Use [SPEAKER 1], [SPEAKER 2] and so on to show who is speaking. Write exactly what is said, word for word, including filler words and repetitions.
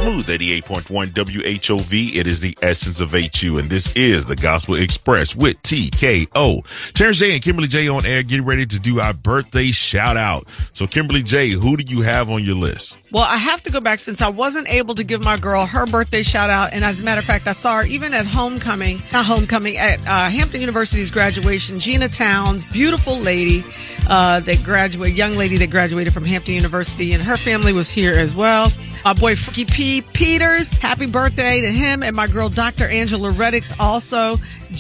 [SPEAKER 1] Smooth eighty-eight point one W H O V. It is the essence of H U, and this is the Gospel Express with T K O. Terrence J and Kimberly J on air, getting ready to do our birthday shout out. So Kimberly J, who do you have on your list?
[SPEAKER 2] Well, I have to go back since I wasn't able to give my girl her birthday shout out. And as a matter of fact, I saw her even at homecoming, not homecoming, at uh, Hampton University's graduation. Gina Towns, beautiful lady uh, that graduated, young lady that graduated from Hampton University, and her family was here as well. My boy Frankie P. Peters, happy birthday to him, and my girl Doctor Angela Reddix also.